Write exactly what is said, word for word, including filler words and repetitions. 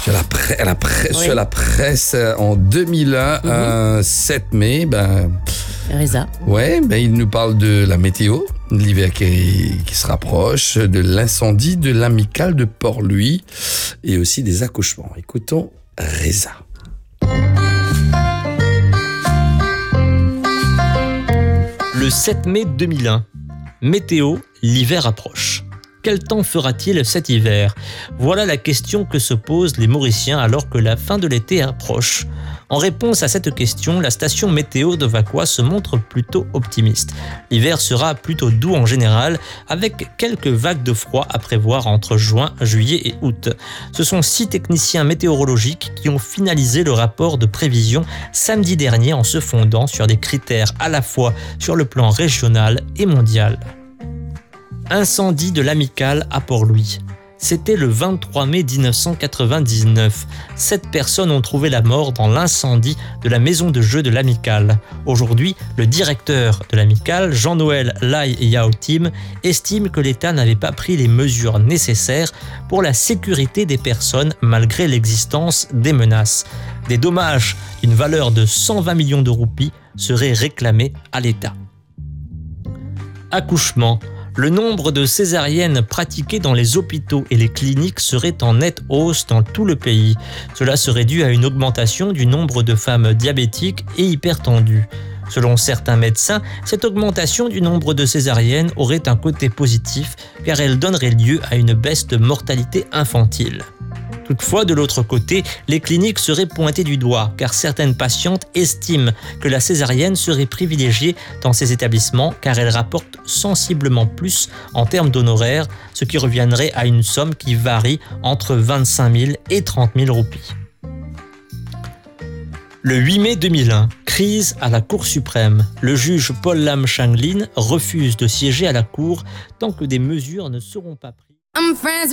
Sur la, pre- la, pre- Oui. sur la presse en deux mille un, Mhm. un sept mai, ben, Reza. ouais, ben, il nous parle de la météo, de l'hiver qui, qui se rapproche, de l'incendie de l'amicale de Port-Louis et aussi des accouchements. Écoutons Reza. Le sept mai deux mille un. Météo, l'hiver approche. Quel temps fera-t-il cet hiver ? Voilà la question que se posent les Mauriciens alors que la fin de l'été approche. En réponse à cette question, la station météo de Vacois se montre plutôt optimiste. L'hiver sera plutôt doux en général, avec quelques vagues de froid à prévoir entre juin, juillet et août. Ce sont six techniciens météorologiques qui ont finalisé le rapport de prévision samedi dernier en se fondant sur des critères à la fois sur le plan régional et mondial. Incendie de l'amicale à Port-Louis. C'était le vingt-trois mai dix-neuf cent quatre-vingt-dix-neuf. Sept personnes ont trouvé la mort dans l'incendie de la maison de jeu de l'amicale. Aujourd'hui, le directeur de l'amicale, Jean-Noël Lai Yao Tim, estime que l'État n'avait pas pris les mesures nécessaires pour la sécurité des personnes malgré l'existence des menaces. Des dommages d'une valeur de cent vingt millions de roupies seraient réclamés à l'État. Accouchement. Le nombre de césariennes pratiquées dans les hôpitaux et les cliniques serait en nette hausse dans tout le pays. Cela serait dû à une augmentation du nombre de femmes diabétiques et hypertendues. Selon certains médecins, cette augmentation du nombre de césariennes aurait un côté positif car elle donnerait lieu à une baisse de mortalité infantile. Toutefois, de l'autre côté, les cliniques seraient pointées du doigt car certaines patientes estiment que la césarienne serait privilégiée dans ces établissements car elle rapporte sensiblement plus en termes d'honoraires, ce qui reviendrait à une somme qui varie entre vingt-cinq mille et trente mille roupies. Le huit mai deux mille un, crise à la Cour suprême. Le juge Paul Lam Changlin refuse de siéger à la Cour tant que des mesures ne seront pas prises. I'm friends